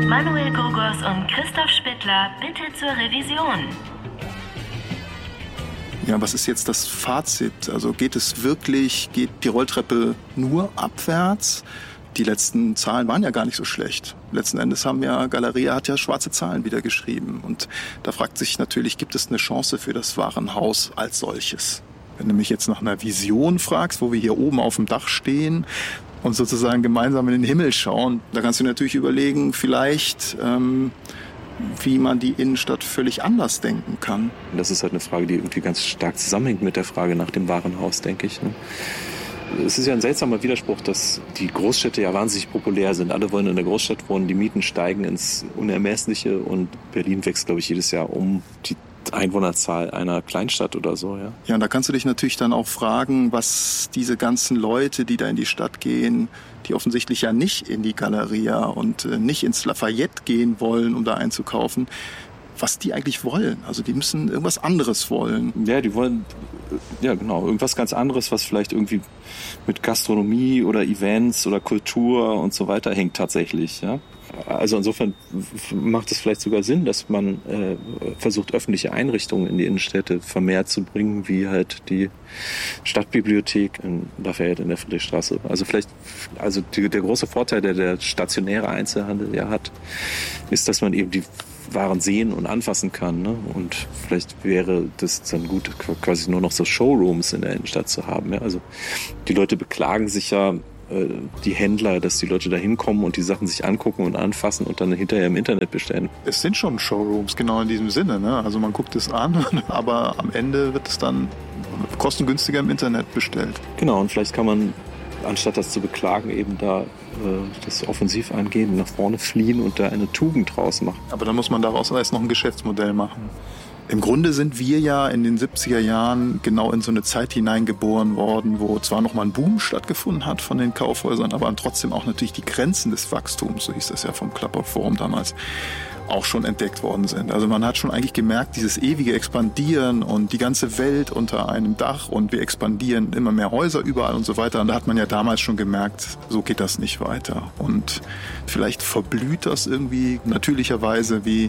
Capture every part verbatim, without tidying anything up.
Manuel Gogos und Christoph Spittler bitte zur Revision. Ja, was ist jetzt das Fazit? Also geht es wirklich, geht die Rolltreppe nur abwärts? Die letzten Zahlen waren ja gar nicht so schlecht. Letzten Endes haben ja, Galeria hat ja schwarze Zahlen wieder geschrieben. Und da fragt sich natürlich, gibt es eine Chance für das Warenhaus als solches? Wenn du mich jetzt nach einer Vision fragst, wo wir hier oben auf dem Dach stehen und sozusagen gemeinsam in den Himmel schauen, da kannst du natürlich überlegen, vielleicht, ähm, wie man die Innenstadt völlig anders denken kann. Das ist halt eine Frage, die irgendwie ganz stark zusammenhängt mit der Frage nach dem Warenhaus, denke ich. Ne? Es ist ja ein seltsamer Widerspruch, dass die Großstädte ja wahnsinnig populär sind. Alle wollen in der Großstadt wohnen, die Mieten steigen ins Unermessliche und Berlin wächst, glaube ich, jedes Jahr um die Einwohnerzahl einer Kleinstadt oder so. Ja, ja, und da kannst du dich natürlich dann auch fragen, was diese ganzen Leute, die da in die Stadt gehen, die offensichtlich ja nicht in die Galeria und äh, nicht ins Lafayette gehen wollen, um da einzukaufen, was die eigentlich wollen. Also die müssen irgendwas anderes wollen. Ja, die wollen, ja genau, irgendwas ganz anderes, was vielleicht irgendwie mit Gastronomie oder Events oder Kultur und so weiter hängt tatsächlich. Ja? Also insofern macht es vielleicht sogar Sinn, dass man äh, versucht, öffentliche Einrichtungen in die Innenstädte vermehrt zu bringen, wie halt die Stadtbibliothek in Lafayette in der Friedrichstraße. Also vielleicht, also die, der große Vorteil, der der stationäre Einzelhandel ja hat, ist, dass man eben die Waren sehen und anfassen kann. Ne? Und vielleicht wäre das dann gut, quasi nur noch so Showrooms in der Innenstadt zu haben. Ja? Also die Leute beklagen sich ja, äh, die Händler, dass die Leute da hinkommen und die Sachen sich angucken und anfassen und dann hinterher im Internet bestellen. Es sind schon Showrooms, genau in diesem Sinne. Ne? Also man guckt es an, aber am Ende wird es dann kostengünstiger im Internet bestellt. Genau, und vielleicht kann man, anstatt das zu beklagen, eben da das offensiv angehen, nach vorne fliehen und da eine Tugend draus machen. Aber dann muss man daraus erst noch ein Geschäftsmodell machen. Im Grunde sind wir ja in den siebziger Jahren genau in so eine Zeit hineingeboren worden, wo zwar noch mal ein Boom stattgefunden hat von den Kaufhäusern, aber trotzdem auch natürlich die Grenzen des Wachstums, so hieß das ja vom Club of Forum damals, auch schon entdeckt worden sind. Also man hat schon eigentlich gemerkt, dieses ewige Expandieren und die ganze Welt unter einem Dach und wir expandieren immer mehr Häuser überall und so weiter. Und da hat man ja damals schon gemerkt, so geht das nicht weiter. Und vielleicht verblüht das irgendwie natürlicherweise wie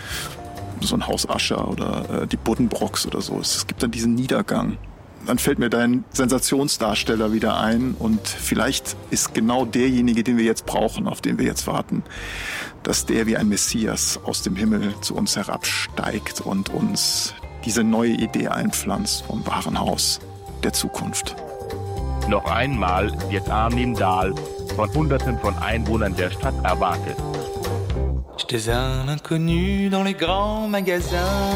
so ein Haus Ascher oder äh, die Buddenbrocks oder so. Es gibt dann diesen Niedergang. Dann fällt mir dein Sensationsdarsteller wieder ein und vielleicht ist genau derjenige, den wir jetzt brauchen, auf den wir jetzt warten, dass der wie ein Messias aus dem Himmel zu uns herabsteigt und uns diese neue Idee einpflanzt vom Warenhaus der Zukunft. Noch einmal wird Arnim Dahl von Hunderten von Einwohnern der Stadt erwartet. J'étais un inconnu dans les grands magasins.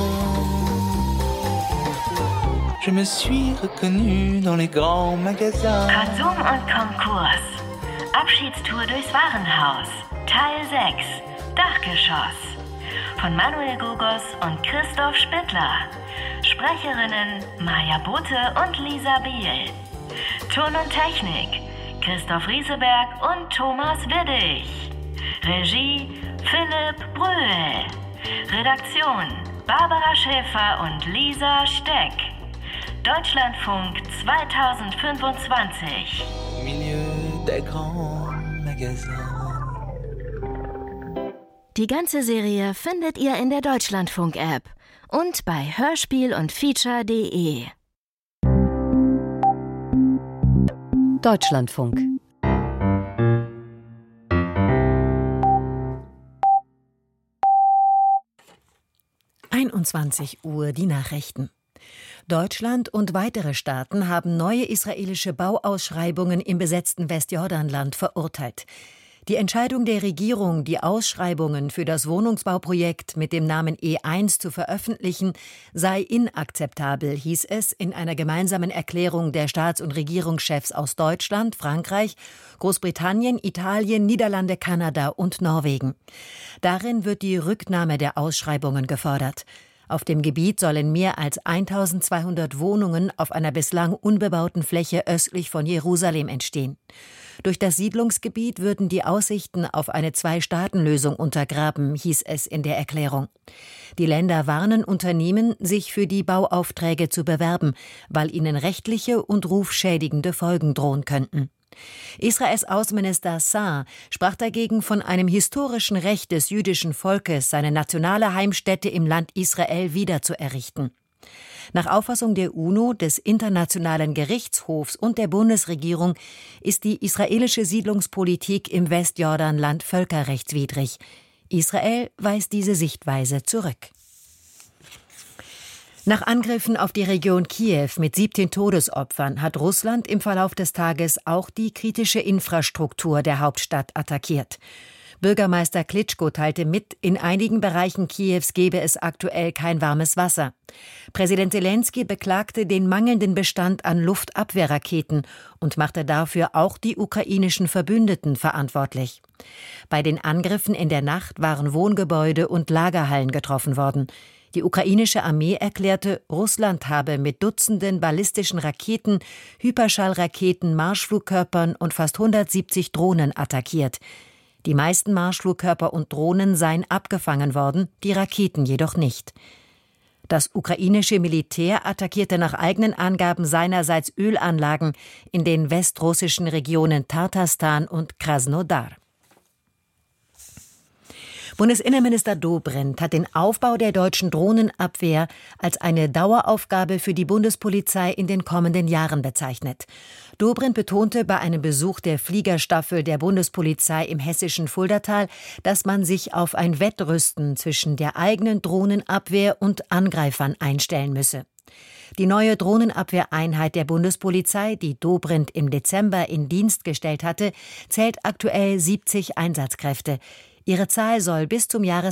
Je me suis reconnu dans les grands magasins. Konsum und Konkurs. Abschiedstour durchs Warenhaus. Teil sechs. Dachgeschoss. Von Manuel Gogos und Christoph Spittler. Sprecherinnen Maja Bote und Lisa Biel. Ton und Technik Christoph Rieseberg und Thomas Widdig. Regie Philipp Brühl. Redaktion Barbara Schäfer und Lisa Steck. Deutschlandfunk zweitausendfünfundzwanzig. Milieu des grands magasins. Die ganze Serie findet ihr in der Deutschlandfunk-App und bei hörspiel und feature punkt de. Deutschlandfunk. einundzwanzig Uhr die Nachrichten. Deutschland und weitere Staaten haben neue israelische Bauausschreibungen im besetzten Westjordanland verurteilt. Die Entscheidung der Regierung, die Ausschreibungen für das Wohnungsbauprojekt mit dem Namen E eins zu veröffentlichen, sei inakzeptabel, hieß es in einer gemeinsamen Erklärung der Staats- und Regierungschefs aus Deutschland, Frankreich, Großbritannien, Italien, Niederlande, Kanada und Norwegen. Darin wird die Rücknahme der Ausschreibungen gefordert. Auf dem Gebiet sollen mehr als eintausendzweihundert Wohnungen auf einer bislang unbebauten Fläche östlich von Jerusalem entstehen. Durch das Siedlungsgebiet würden die Aussichten auf eine Zwei-Staaten-Lösung untergraben, hieß es in der Erklärung. Die Länder warnen Unternehmen, sich für die Bauaufträge zu bewerben, weil ihnen rechtliche und rufschädigende Folgen drohen könnten. Israels Außenminister Saar sprach dagegen von einem historischen Recht des jüdischen Volkes, seine nationale Heimstätte im Land Israel wiederzuerrichten. Nach Auffassung der UNO, des Internationalen Gerichtshofs und der Bundesregierung ist die israelische Siedlungspolitik im Westjordanland völkerrechtswidrig. Israel weist diese Sichtweise zurück. Nach Angriffen auf die Region Kiew mit siebzehn Todesopfern hat Russland im Verlauf des Tages auch die kritische Infrastruktur der Hauptstadt attackiert. Bürgermeister Klitschko teilte mit, in einigen Bereichen Kiews gebe es aktuell kein warmes Wasser. Präsident Selenskyj beklagte den mangelnden Bestand an Luftabwehrraketen und machte dafür auch die ukrainischen Verbündeten verantwortlich. Bei den Angriffen in der Nacht waren Wohngebäude und Lagerhallen getroffen worden. Die ukrainische Armee erklärte, Russland habe mit Dutzenden ballistischen Raketen, Hyperschallraketen, Marschflugkörpern und fast hundertsiebzig Drohnen attackiert. Die meisten Marschflugkörper und Drohnen seien abgefangen worden, die Raketen jedoch nicht. Das ukrainische Militär attackierte nach eigenen Angaben seinerseits Ölanlagen in den westrussischen Regionen Tatarstan und Krasnodar. Bundesinnenminister Dobrindt hat den Aufbau der deutschen Drohnenabwehr als eine Daueraufgabe für die Bundespolizei in den kommenden Jahren bezeichnet. Dobrindt betonte bei einem Besuch der Fliegerstaffel der Bundespolizei im hessischen Fuldatal, dass man sich auf ein Wettrüsten zwischen der eigenen Drohnenabwehr und Angreifern einstellen müsse. Die neue Drohnenabwehreinheit der Bundespolizei, die Dobrindt im Dezember in Dienst gestellt hatte, zählt aktuell siebzig Einsatzkräfte. Ihre Zahl soll bis zum Jahresende